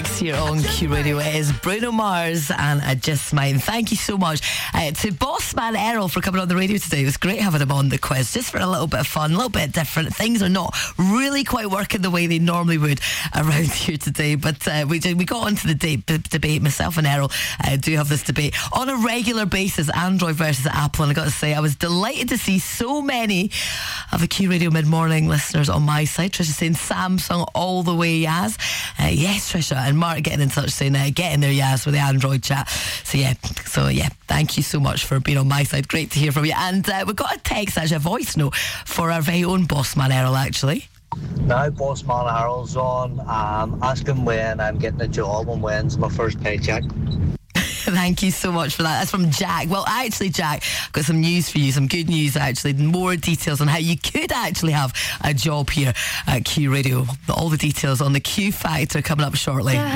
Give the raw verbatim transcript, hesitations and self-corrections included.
six here on Q Radio. It is Bruno Mars and I Just Mine. Thank you so much uh, to Bossman Errol for coming on the radio today. It was great having him on the quiz, just for a little bit of fun, a little bit different. Things are not really quite working the way they normally would around here today, but uh, we did, we got onto the de- b- debate. Myself and Errol uh, do have this debate on a regular basis, Android versus Apple, and I got to say I was delighted to see so many of the Q Radio mid-morning listeners on my side. Trisha saying Samsung all the way, Yaz. Uh, yes, Trisha. And Mark getting in touch saying uh, get in there, Yaz, with the Android chat. So yeah, so yeah, thank you so much for being on my side. Great to hear from you. And uh, we've got a text, actually a voice note for our very own Bossman Errol, actually. Now Bossman Errol's on, um, asking when I'm getting a job and when's my first paycheck. Thank you so much for that. That's from Jack. Well, actually, Jack, I've got some news for you, some good news, actually. More details on how you could actually have a job here at Q Radio. All the details on the Q Factor coming up shortly.